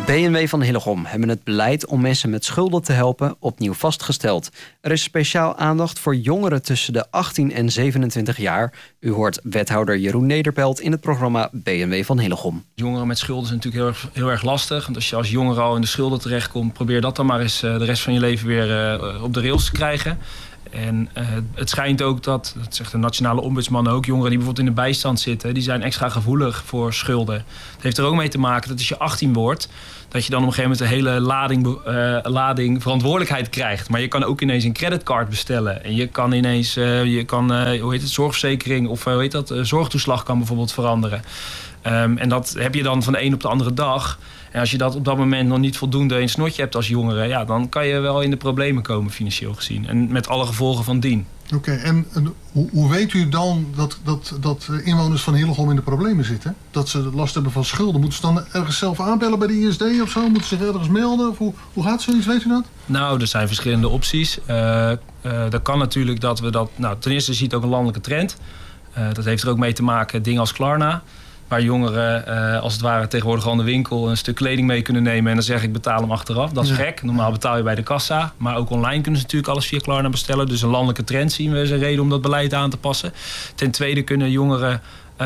B&W van Hillegom hebben het beleid om mensen met schulden te helpen opnieuw vastgesteld. Er is speciaal aandacht voor jongeren tussen de 18 en 27 jaar. U hoort wethouder Jeroen Nederpelt in het programma B&W van Hillegom. Jongeren met schulden is natuurlijk heel erg lastig. Want als je als jongere al in de schulden terechtkomt, probeer dat dan maar eens de rest van je leven weer op de rails te krijgen. En het schijnt ook dat zegt de nationale ombudsman ook, jongeren die bijvoorbeeld in de bijstand zitten, die zijn extra gevoelig voor schulden. Het heeft er ook mee te maken dat als je 18 wordt, dat je dan op een gegeven moment een hele lading verantwoordelijkheid krijgt. Maar je kan ook ineens een creditcard bestellen. En je kan ineens, zorgverzekering of zorgtoeslag kan bijvoorbeeld veranderen. En dat heb je dan van de een op de andere dag. En als je dat op dat moment nog niet voldoende in het snotje hebt als jongere, ja, dan kan je wel in de problemen komen financieel gezien. En met alle gevolgen van dien. Oké, en hoe weet u dan dat inwoners van Hillegom in de problemen zitten? Dat ze last hebben van schulden? Moeten ze dan ergens zelf aanbellen bij de ISD of zo? Moeten ze zich ergens melden? Of hoe gaat zoiets? Weet u dat? Nou, er zijn verschillende opties. Dat kan natuurlijk dat we dat... Nou, ten eerste ziet ook een landelijke trend. Dat heeft er ook mee te maken, dingen als Klarna. Waar jongeren als het ware tegenwoordig al in de winkel een stuk kleding mee kunnen nemen. En dan zeg ik betaal hem achteraf. Dat is gek. Normaal betaal je bij de kassa. Maar ook online kunnen ze natuurlijk alles via Klarna bestellen. Dus een landelijke trend zien we als een reden om dat beleid aan te passen. Ten tweede kunnen jongeren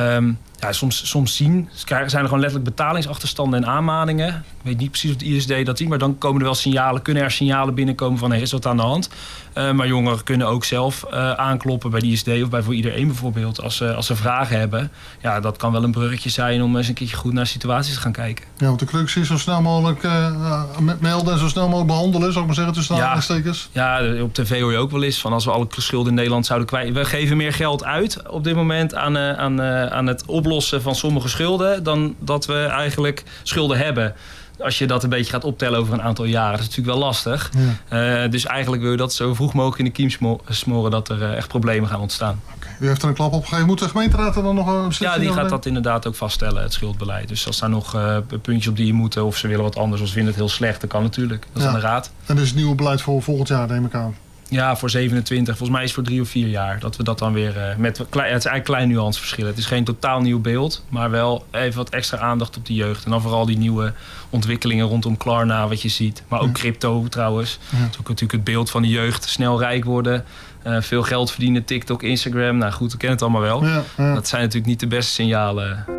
soms zien. Zijn er gewoon letterlijk betalingsachterstanden en aanmaningen. Ik weet niet precies of de ISD dat ziet. Maar dan komen er wel signalen. Kunnen er signalen binnenkomen van er is wat aan de hand. Maar jongeren kunnen ook zelf aankloppen bij de ISD of bij Voor Iedereen bijvoorbeeld. Als ze vragen hebben. Ja, dat kan wel een bruggetje zijn om eens een keertje goed naar situaties te gaan kijken. Ja, want de crux is zo snel mogelijk melden en zo snel mogelijk behandelen. Zou ik maar zeggen tussen aanstekers. Ja, op tv hoor je ook wel eens van als we alle schulden in Nederland zouden kwijt. We geven meer geld uit op dit moment aan het oplossen van sommige schulden dan dat we eigenlijk schulden hebben. Als je dat een beetje gaat optellen over een aantal jaren, dat is natuurlijk wel lastig. Ja. Dus eigenlijk wil je dat zo vroeg mogelijk in de kiem smoren dat er echt problemen gaan ontstaan. Okay. U heeft er een klap op gegeven. Moet de gemeenteraad er dan nog een beslissing? Ja, die gaat dat inderdaad ook vaststellen, het schuldbeleid. Dus als daar nog puntjes op die je moeten of ze willen wat anders of ze vinden het heel slecht, dat kan natuurlijk. Dat is aan de raad. En dat is het nieuwe beleid voor volgend jaar, neem ik aan. Ja, voor 27. Volgens mij is het voor 3 of 4 jaar. Dat we dat dan weer het is eigenlijk klein nuanceverschil. Het is geen totaal nieuw beeld. Maar wel even wat extra aandacht op de jeugd. En dan vooral die nieuwe ontwikkelingen rondom Klarna wat je ziet. Maar ook crypto trouwens. Ja. Dat is ook natuurlijk het beeld van de jeugd. Snel rijk worden. Veel geld verdienen. TikTok, Instagram. Nou goed, we kennen het allemaal wel. Ja. Dat zijn natuurlijk niet de beste signalen.